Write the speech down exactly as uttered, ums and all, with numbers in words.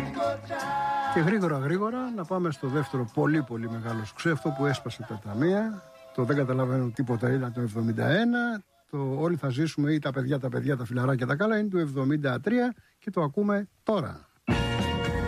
Και γρήγορα γρήγορα να πάμε στο δεύτερο πολύ πολύ μεγάλο σουξέ, αυτό που έσπασε τα ταμεία. Το δεν καταλαβαίνω τίποτα ήταν το εβδομήντα ένα. Το όλοι θα ζήσουμε ή τα παιδιά, τα παιδιά, τα φιλαράκια, τα καλά είναι το εβδομήντα τρία και το ακούμε τώρα.